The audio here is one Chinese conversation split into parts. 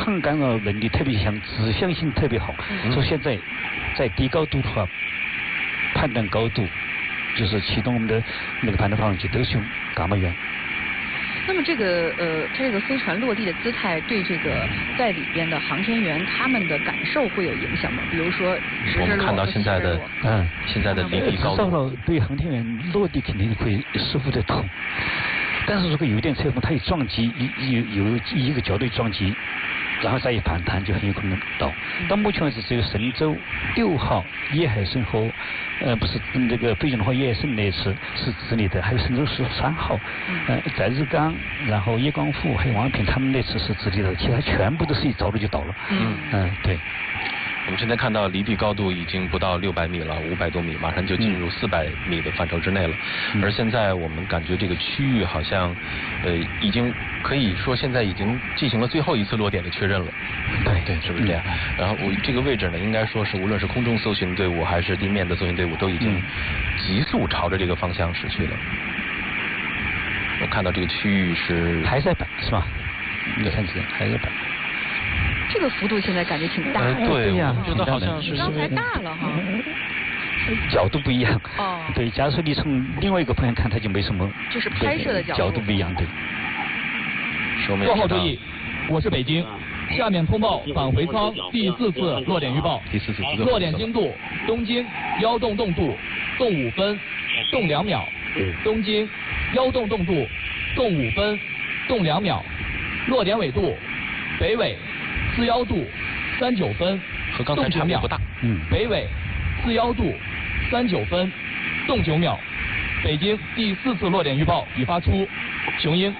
抗干扰能力特别强，指向性特别好。说现在在低高度的话，判断高度就是启动我们的那个判断发动机都是用伽马源。 那么这个它这个飞船落地的姿态对这个在里边的航天员他们的感受会有影响吗？比如说我们看到现在的现在的离地高度， 对航天员落地肯定会舒服得多。但是如果有点侧风，它有撞击，有一个角度撞击，然后再一反弹，就很有可能倒。到目前为止，只有神舟6号叶海参和不是这个飞行的话，叶海参那次是直立的，还有神舟13号，翟志刚，然后叶光富还有王亚平，他们那次是直立的，其他全部都是一着陆就倒了。对。 我们现在看到离地高度已经不到600米了，500多米，马上就进入400米的范畴之内了。而现在我们感觉这个区域好像，已经可以说现在已经进行了最后一次落点的确认了。对，是不是这样？然后这个位置呢，应该说是无论是空中搜寻队伍还是地面的搜寻队伍，都已经急速朝着这个方向驶去了。我看到这个区域是还在摆是吧？你看这个还在摆。 这个幅度现在感觉挺大的。 对呀，我觉得好像是刚才大了哈。 角度不一样。对，假如说你从另外一个方向看，它就没什么。 就是拍摄的角度不一样，对。 4号注意，我是北京，下面通报返回舱第4次落点预报。落点经度：东经1动动度，动5分，动2秒。东经1动动度，动5分，动2秒。落点纬度：北纬41度39分，动9秒。北纬41度39分，动9秒。北京第4次落点预报已发出。雄鹰。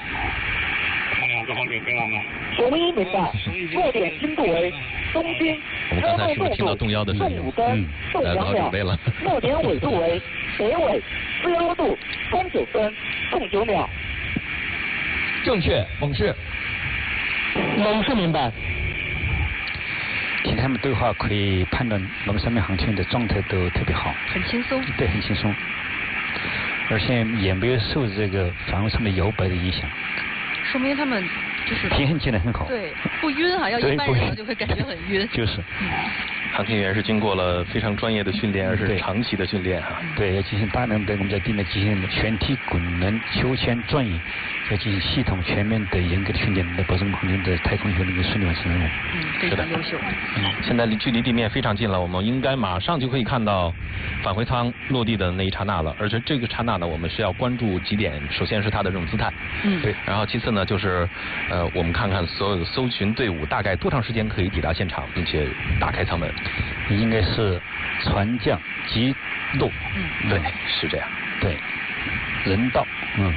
雄鹰明白。落点经度为东经 1动动度动5分，动2秒。 落点纬度为北纬41度39分，动9秒。 正确，猛士。 猛士明白。 听他们对话可以判断龙上面航天员的状态都特别好， 很轻松。 对，很轻松，而且也没有受这个返回舱的摇摆的影响， 说明他们就是平衡起来很好。 对，不晕啊，要一般人就会感觉很晕。 就是。 航天员是经过了非常专业的训练，而是长期的训练哈。 对，要进行大量的我们在地面进行全体滚轮、秋千、转移，要进行系统全面的严格的训练，来保证航天的太空员能够顺利完成任务。 非常优秀。 现在距离地面非常近了，我们应该马上就可以看到返回舱落地的那一刹那了。而且这个刹那呢，我们是要关注几点，首先是它的这种姿态，对。然后其次呢，就是我们看看所有的搜寻队伍大概多长时间可以抵达现场，并且打开舱门。 应该是船降即落。 对，是这样。 对，人到。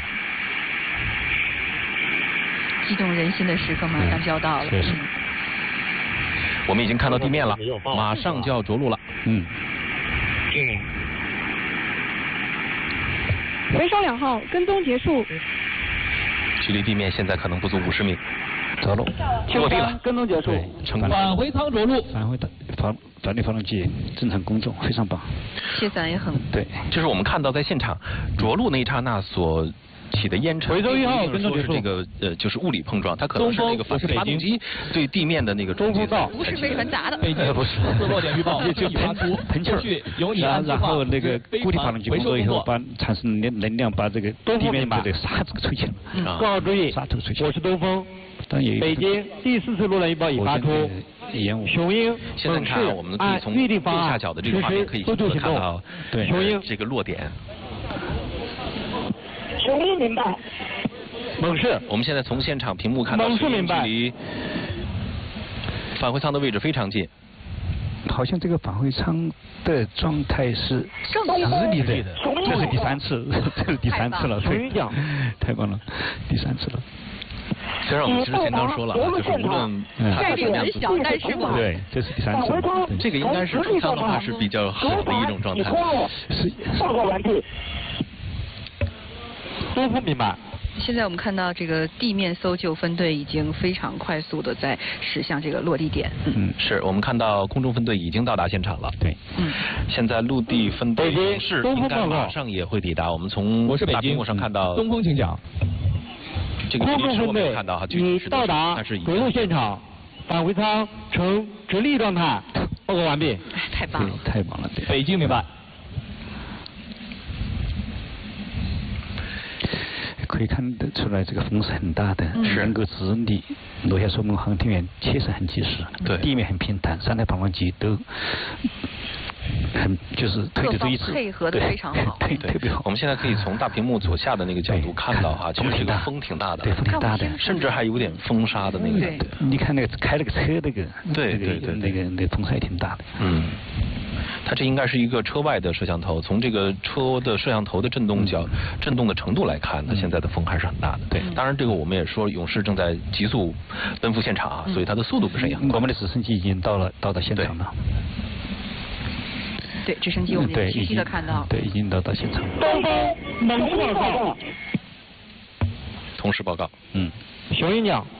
激动人心的时刻马上就要到了。 我们已经看到地面了，马上就要着陆了。 回收2号跟踪结束。 距离地面现在可能不足50米。 着陆， 落地了， 跟踪结束， 成功。 返回舱着陆， 转力发动机正常工作，非常棒。 卸伞也很对，就是我们看到在现场着陆那一刹那所起的烟尘， 回收1号跟踪结束。 这个就是物理碰撞，它可能是那个发动机对地面的那个冲击。 不是飞船砸的。 北京不是。落点预报就喷气儿， 由你然后那个固体发动机工作以后，把产生能量把这个地面的这个沙子给吹起来。 各号注意， 沙土吹起来。 我是东风。北京第4次落点预报已发出。雄鹰， 现在看我们可以从右下角的这个画面可以清楚看到， 雄鹰这个落点。 雄鹰明白。猛士， 我们现在从现场屏幕看到，距离返回舱的位置非常近。 好像这个返回舱的状态是直立的，这是第3次，这是第3次了，对，太棒了，第3次了。 虽然我们之前刚说了，就是无论概率很小，但是嘛， 对，这是第3次。 这个应该是出舱的话是比较好的一种状态。 报告完毕。东风明白。 现在我们看到这个地面搜救分队已经非常快速的在驶向这个落地点。 是我们看到空中分队已经到达现场了。对。现在陆地分队同事应该马上也会抵达。我们从大屏幕上看到。 东风请讲。 这个距离是我们看到哈， 已到达着陆现场， 返回舱呈直立状态，报告完毕。 太棒了， 太棒了，对。 北京明白。 可以看得出来，这个风是很大的，能够支地落下，说明航天员确实很及时。 对， 地面很平坦，三台膀胱机都很就是推得最一致， 配合的非常好， 对，特别好。 我们现在可以从大屏幕左下的那个角度看到哈，其实这个风挺大的， 对，风挺大的， 甚至还有点风沙的那个。 对， 你看那个开那个车那个， 对， 那个风沙也挺大的。 嗯。它这应该是一个车外的摄像头，从这个车的摄像头的震动的程度来看，它现在的风还是很大的。对，当然这个我们也说，勇士正在急速奔赴现场啊，所以它的速度不是很快。 我们的直升机已经到达现场了。 对，直升机我们也清晰的看到。 对，已经到现场。 东方猛虎报告。 同时报告。 雄鹰奖。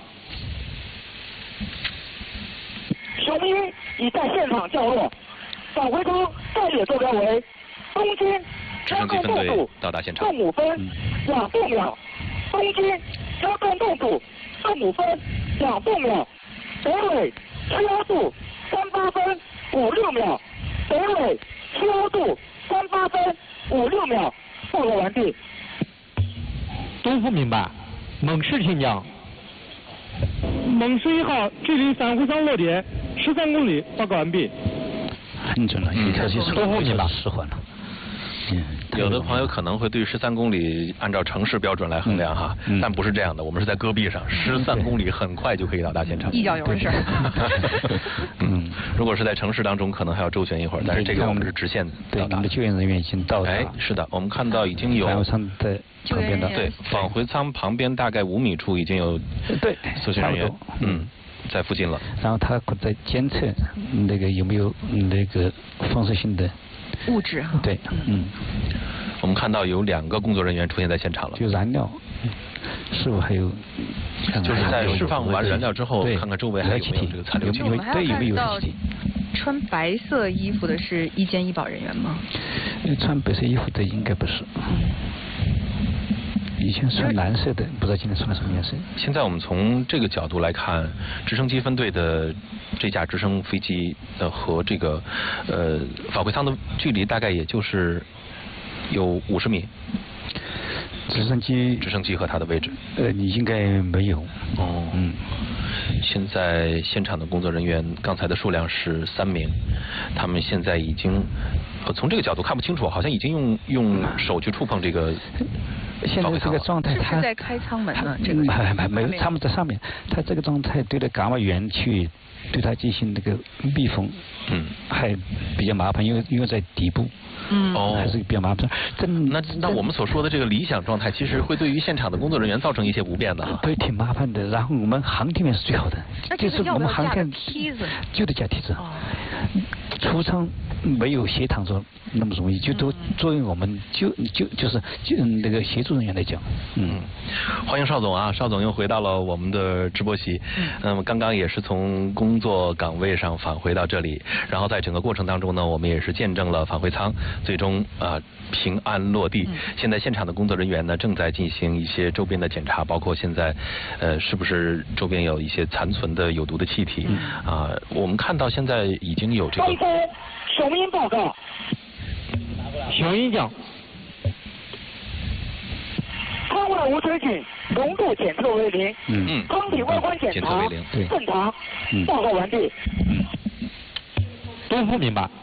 雄鹰已在现场降落。返回舱待野坐标为东经直升机分队到达现场。 动5分2度秒，东经交通动度动5分2度秒，北纬7度38分56秒，北纬7度38分56秒，报告完毕。 东副明白。猛士请讲。 猛士1号距离返回舱落点13公里，报告完毕。 很准了，一条是东副明白。 迟缓了。 有的朋友可能会对13公里按照城市标准来衡量哈，但不是这样的，我们是在戈壁上，13公里很快就可以到达现场。 一脚油的事儿。 如果是在城市当中，可能还要周旋一会儿，但是这个我们是直线到达。 我们的救援人员已经到达。 哎，是的，我们看到已经有返回舱的旁边的， 对，返回舱旁边大概5米处已经有搜救人员，在附近了。 然后他在监测那个有没有那个放射性的物质哈。 对， 我们看到有2个工作人员出现在现场了。 就燃料是否还有？ 就是在释放完燃料之后，看看周围还有没有这个残留气体。 对，有没有气体？ 穿白色衣服的是医监医保人员吗？ 穿白色衣服的应该不是。以前穿蓝色的，不知道今天穿了什么颜色。 现在我们从这个角度来看，直升机分队的这架直升飞机和这个返回舱的距离大概也就是有50米。 直升机和它的位置？ 应该没有。 现在现场的工作人员刚才的数量是3名，他们现在已经从这个角度看不清楚，好像已经用手去触碰这个。 现在这个状态， 他是在开舱门呢。这个没有，他们在上面。他这个状态对着伽马源去对它进行那个密封，还比较麻烦，因为在底部。还是比较麻烦。 那我们所说的这个理想状态，其实会对于现场的工作人员造成一些不便的。 对，挺麻烦的。然后我们航天员是最好的，就是我们航天就得加梯子。出舱没有协躺着那么容易，就都作为我们就是那个协助人员来讲。 欢迎邵总啊，邵总又回到了我们的直播席。刚刚也是从工作岗位上返回到这里，然后在整个过程当中呢，我们也是见证了返回舱最终平安落地。现在现场的工作人员呢正在进行一些周边的检查，包括现在是不是周边有一些残存的有毒的气体我们看到现在已经有这个。 雄鹰报告。 雄鹰奖。 舱外无水井，浓度检测为0。舱体外观检查正常。报告完毕。 东副明白。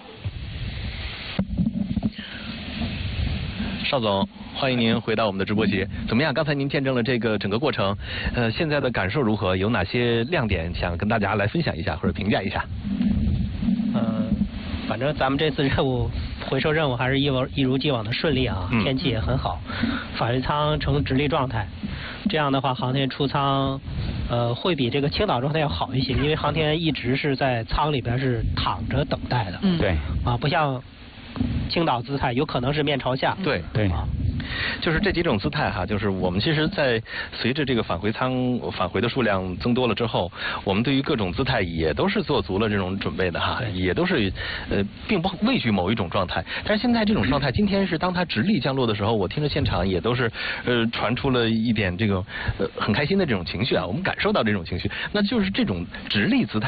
邵总，欢迎您回到我们的直播间。怎么样？刚才您见证了这个整个过程，现在的感受如何？有哪些亮点想跟大家来分享一下或者评价一下？ 反正咱们这次任务回收任务还是一如既往的顺利啊，天气也很好，返回舱呈直立状态，这样的话航天出舱会比这个倾倒状态要好一些，因为航天员一直是在舱里边是躺着等待的。 对。 不像倾倒姿态有可能是面朝下。 对。 就是这几种姿态哈，就是我们其实在随着这个返回的数量增多了之后，我们对于各种姿态也都是做足了这种准备的哈，也都是并不畏惧某一种状态。但是现在这种状态，今天是当它直立降落的时候，我听着现场也都是传出了一点这个很开心的这种情绪啊，我们感受到这种情绪，那就是这种直立姿态。